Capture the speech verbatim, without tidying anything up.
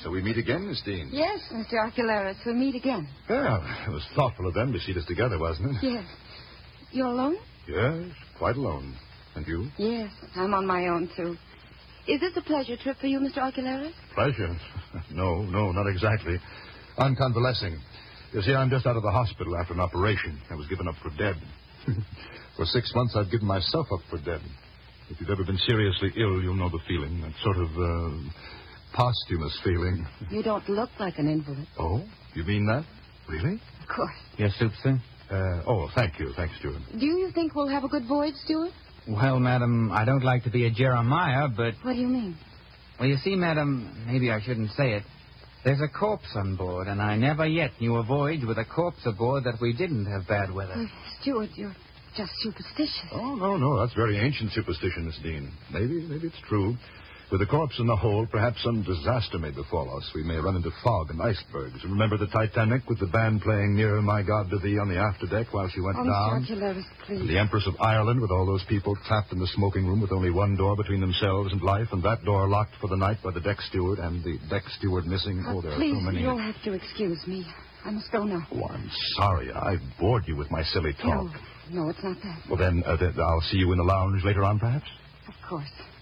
So we meet again, Miss Dean? Yes, Mister Archelaus, we'll meet again. Well, it was thoughtful of them to seat us together, wasn't it? Yes. You're alone? Yes, quite alone. And you? Yes, I'm on my own, too. Is this a pleasure trip for you, Mister Archelaus? Pleasure? No, no, not exactly. I'm convalescing. You see, I'm just out of the hospital after an operation. I was given up for dead. For six months, I've given myself up for dead. If you've ever been seriously ill, you'll know the feeling. That sort of, uh, posthumous feeling. You don't look like an invalid. Oh? You mean that? Really? Of course. Yes, soup, sir? Uh, oh, thank you. Thanks, Stewart. Do you think we'll have a good voyage, Stewart? Well, madam, I don't like to be a Jeremiah, but... What do you mean? Well, you see, madam, maybe I shouldn't say it. There's a corpse on board, and I never yet knew a voyage with a corpse aboard that we didn't have bad weather. Uh, Stewart, you're just superstitious. Oh, no, no. That's very ancient superstition, Miss Dean. Maybe, maybe it's true. With the corpse in the hold, perhaps some disaster may befall us. We may run into fog and icebergs. Remember the Titanic with the band playing Nearer, My God, to Thee on the afterdeck while she went oh, down? Mister Archelaus, please. And the Empress of Ireland with all those people trapped in the smoking room with only one door between themselves and life, and that door locked for the night by the deck steward, and the deck steward missing. Oh, oh there please, are so many. You'll have to excuse me. I must go now. Oh, I'm sorry. I've bored you with my silly talk. No, no, it's not that. Well, then, uh, th- I'll see you in the lounge later on, perhaps? Of course.